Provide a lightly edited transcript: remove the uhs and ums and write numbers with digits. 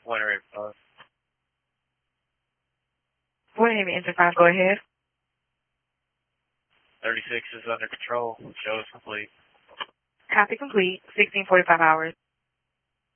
Winter 1 Engine 5, go ahead. 36 is under control. Show is complete. Copy complete. 16:45 hours.